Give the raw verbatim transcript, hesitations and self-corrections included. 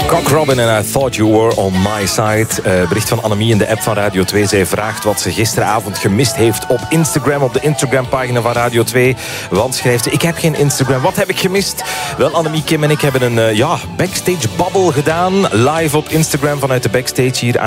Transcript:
Cock Robin en I Thought You Were On My Side. Uh, bericht van Annemie in de app van Radio twee. Zij vraagt wat ze gisteravond gemist heeft op Instagram, op de Instagram-pagina van Radio twee. Want schrijft ze, ik heb geen Instagram. Wat heb ik gemist? Wel, Annemie, Kim en ik hebben een uh, ja, backstage babbel gedaan. Live op Instagram vanuit de backstage hier